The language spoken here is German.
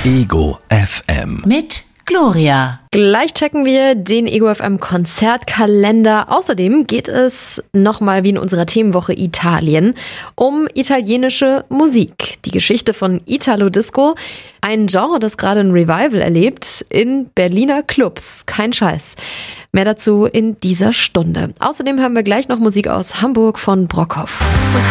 Ego FM. Mit Gloria. Gleich checken wir den Ego FM Konzertkalender. Außerdem geht es nochmal wie in unserer Themenwoche Italien um italienische Musik. Die Geschichte von Italo Disco. Ein Genre, das gerade ein Revival erlebt in Berliner Clubs. Kein Scheiß. Mehr dazu in dieser Stunde. Außerdem haben wir gleich noch Musik aus Hamburg von Brockhoff.